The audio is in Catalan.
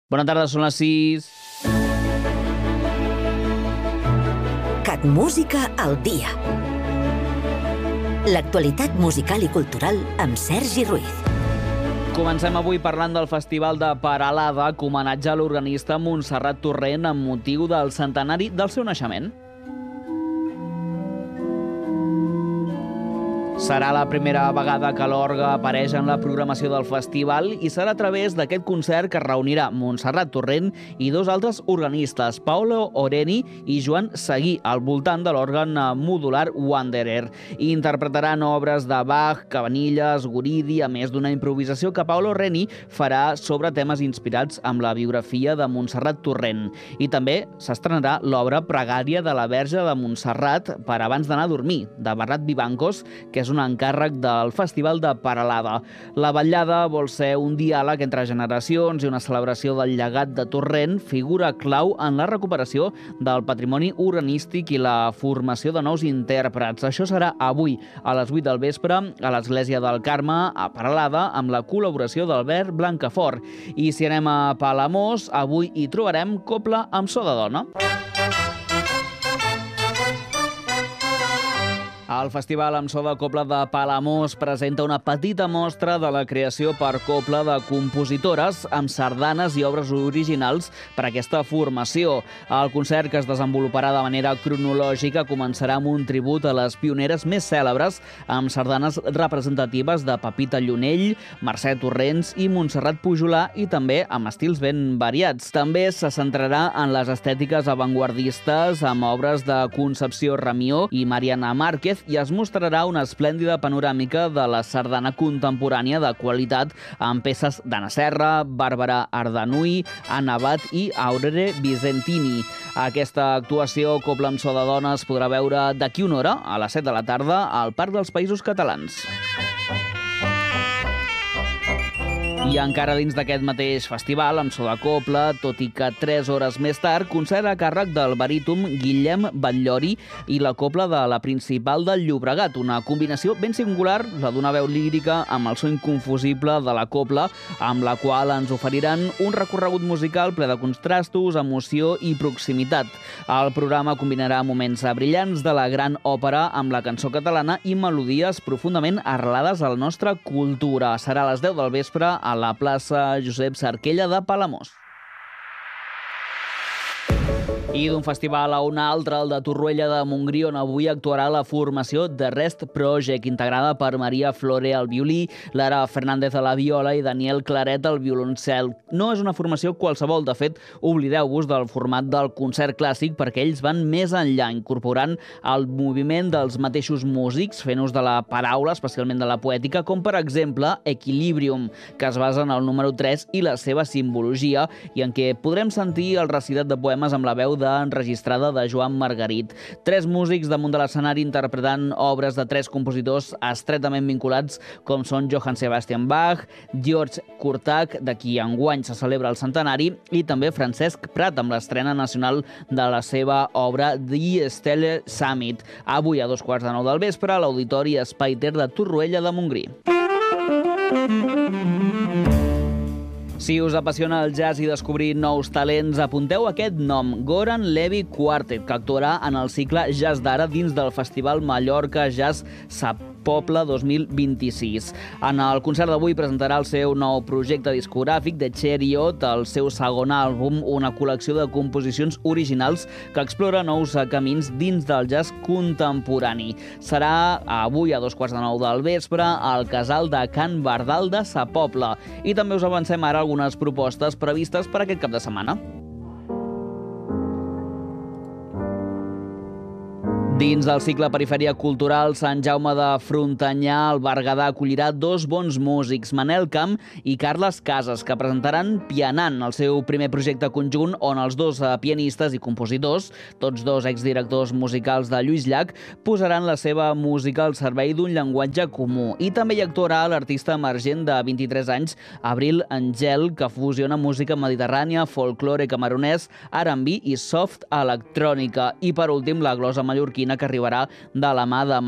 Bona tarda, són les 6. Cat Música al dia. L'actualitat musical i cultural amb Sergi Ruiz. Comencem avui parlant del Festival de Peralada, que homenatja a l'organista Montserrat Torrent amb motiu del centenari del seu naixement. Serà la primera vegada que l'orgue apareix en la programació del festival i serà a través d'aquest concert que reunirà Montserrat Torrent i dos altres organistes, Paolo Oreni i Joan Seguí, al voltant de l'òrgan modular Wanderer. Interpretaran obres de Bach, Cabanilles, Guridi, a més d'una improvisació que Paolo Oreni farà sobre temes inspirats amb la biografia de Montserrat Torrent. I també s'estrenarà l'obra Pregària de la Verge de Montserrat per abans d'anar a dormir, de Bernat Vivancos, que és un encàrrec del Festival de Peralada. La vetllada vol ser un diàleg entre generacions i una celebració del llegat de Torrent, figura clau en la recuperació del patrimoni organístic i la formació de nous intèrprets. Això serà avui a les 8 del vespre a l'Església del Carme, a Peralada, amb la col·laboració d'Albert Blancafort. I si anem a Palamós, avui hi trobarem Cobla amb so de dona. El Festival amb so de Cobla de Palamós presenta una petita mostra de la creació per cobla de compositores amb sardanes i obres originals per a aquesta formació. El concert, que es desenvoluparà de manera cronològica, començarà amb un tribut a les pioneres més cèlebres amb sardanes representatives de Pepita Llunell, Mercè Torrents i Montserrat Pujolà, i també amb estils ben variats. També se centrarà en les estètiques avantguardistes amb obres de Concepció Ramió i Mariana Márquez, i es mostrarà una esplèndida panoràmica de la sardana contemporània de qualitat amb peces d'Anna Serra, Bàrbara Ardanuy, Anna Abad i Aurore Vicentini. Aquesta actuació Cobla amb so de dona es podrà veure d'aquí una hora, a les 7 de la tarda, al Parc dels Països Catalans. I encara dins d'aquest mateix festival, amb so de cobla, tot i que 3 hores més tard, concert a càrrec del baríton Guillem Batllori i la cobla de la Principal del Llobregat, una combinació ben singular, la d'una veu lírica amb el so inconfusible de la cobla, amb la qual ens oferiran un recorregut musical ple de contrastos, emoció i proximitat. El programa combinarà moments brillants de la gran òpera amb la cançó catalana i melodies profundament arrelades a la nostra cultura. Serà a les 10 del vespre a la plaça Josep Sarquella de Palamós. I d'un festival a un altre, el de Torroella de Montgrí, on avui actuarà la formació The Rest Project, integrada per Maria Flore al violí, Lara Fernández a la viola i Daniel Claret al violoncel. No és una formació qualsevol, de fet, oblideu-vos del format del concert clàssic perquè ells van més enllà, incorporant el moviment dels mateixos músics, fent ús de la paraula, especialment de la poètica, com per exemple Equilibrium, que es basa en el número 3 i la seva simbologia, i en què podrem sentir el recitat de poemes amb la veu enregistrada de Joan Margarit. 3 músics damunt de l'escenari interpretant obres de 3 compositors estretament vinculats, com són Johann Sebastian Bach, George Kurtak, de qui enguany se celebra el centenari, i també Francesc Prat, amb l'estrena nacional de la seva obra The Stelle Summit. Avui a 2:15 del vespre a l'Auditori Espai Ter de Torroella de Montgrí. Si us apassiona el jazz i descobrir nous talents, apunteu aquest nom, Goran Levi Quartet, que actuarà en el cicle Jazz d'Ara dins del Festival Mallorca Jazz Poble 2026. En el concert d'avui presentarà el seu nou projecte discogràfic, The Chariot, el seu segon àlbum, una col·lecció de composicions originals que explora nous camins dins del jazz contemporani. Serà avui a 2:15 del vespre al Casal de Can Bardal de Sa Pobla. I també us avancem ara algunes propostes previstes per aquest cap de setmana. Dins del cicle Perifèria Cultural Sant Jaume de Frontanyà, el Berguedà acollirà 2 bons músics, Manel Camp i Carles Casas, que presentaran Pianant, el seu primer projecte conjunt, on els 2 pianistes i compositors, tots 2 exdirectors musicals de Lluís Llach, posaran la seva música al servei d'un llenguatge comú. I també hi actuarà l'artista emergent de 23 anys, Abril Angel, que fusiona música mediterrània, folklore camerunès, R&B i soft electrònica. I per últim, la glosa mallorquina, que arribarà de la mà de